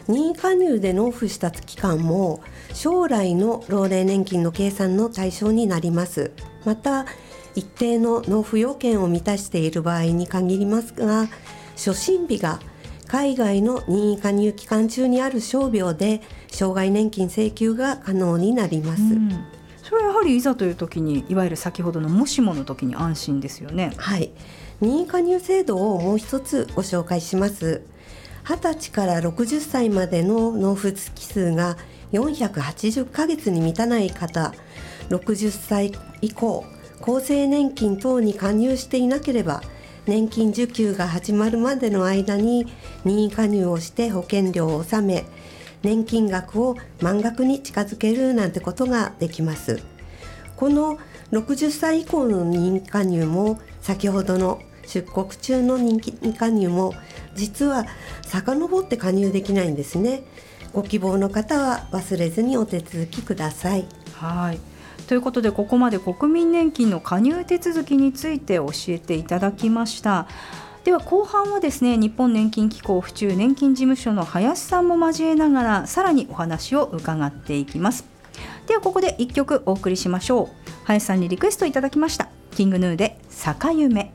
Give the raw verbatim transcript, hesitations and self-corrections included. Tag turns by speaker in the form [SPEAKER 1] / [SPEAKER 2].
[SPEAKER 1] 任意加入で納付した期間も将来の老齢年金の計算の対象になります。また一定の納付要件を満たしている場合に限りますが、初診日が海外の任意加入期間中にある傷病で障害年金請求が可能になります。うん、
[SPEAKER 2] それはやはりいざという時に、いわゆる先ほどのもしもの時に安心ですよね。
[SPEAKER 1] はい、任意加入制度をもう一つご紹介します。はたちからろくじゅっさいまでの納付期数がよんひゃくはちじゅっかげつに満たない方、ろくじゅっさい以降厚生年金等に加入していなければ、年金受給が始まるまでの間に任意加入をして保険料を納め、年金額を満額に近づけるなんてことができます。このろくじゅっさい以降の任意加入も、先ほどの出国中の任意加入も実は遡って加入できないんですね。ご希望の方は忘れずにお手続きください。
[SPEAKER 2] はい、ということで、ここまで国民年金の加入手続きについて教えていただきました。では後半はですね、日本年金機構府中年金事務所の林さんも交えながら、さらにお話を伺っていきます。ではここでいっきょくお送りしましょう。林さんにリクエストいただきました。キングヌーで坂夢。